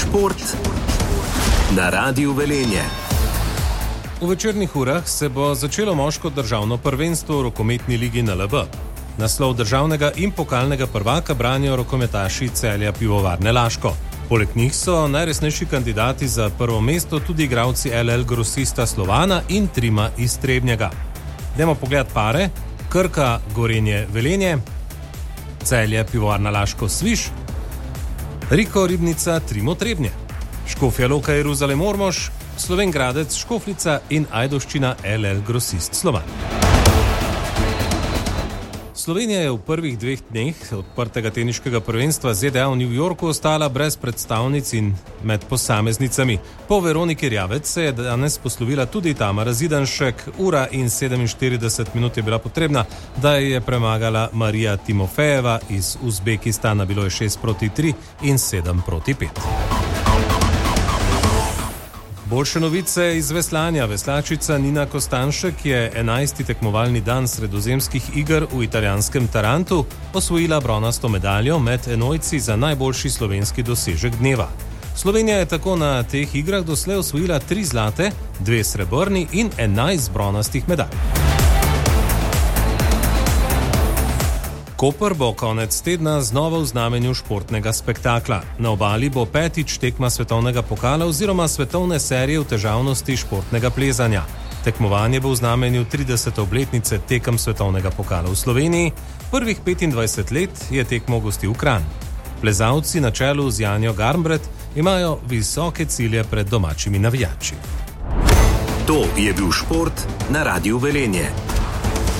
Šport na Radiu Velenje. V večernih urah se bo začelo moško državno prvenstvo v rokometni ligi NLB. Naslov državnega in pokalnega prvaka branijo rokometaši Celja Pivovarne Laško. Poleg njih so najresnejši kandidati za prvo mesto tudi igralci LL Grosista Slovana in Trima iz Trebnjega. Dajmo pogled pare: Krka Gorenje Velenje, Celje Pivovarna Laško Sviš, Riko Ribnica Trimo Trebnje, Škofja Loka Jeruzalem Ormož, Slovenj Gradec Škofljica in Ajdovščina LL Grosist Slovan. Slovenija je v prvih 2 dneh odprtega teniškega prvenstva ZDA v New Yorku ostala brez predstavnic in med posameznicami. Po Veroniki Rjavec se je danes poslovila tudi Tamara Zidanšek. 1 in 47 minut je bila potrebna, da je premagala Marija Timofejeva iz Uzbekistana. Bilo je 6-3 in 7-5. Boljše novice iz veslanja. Veslačica Nina Kostanšek je 11. tekmovalni dan sredozemskih iger v italijanskem Tarantu osvojila bronasto medaljo med enojci za najboljši slovenski dosežek dneva. Slovenija je tako na teh igrah doslej osvojila 3 zlate, 2 srebrni in 11 bronastih medalj. Koper bo konec tedna znova v znamenju športnega spektakla. Na obali bo 5. tekma svetovnega pokala oziroma svetovne serije v težavnosti športnega plezanja. Tekmovanje bo v znamenju 30. obletnice tekem svetovnega pokala v Sloveniji. Prvih 25 let je tekmo gostil Kranj. Plezalci na čelu z Janjo Garnbret imajo visoke cilje pred domačimi navijači. To je bil šport na Radiu Velenje.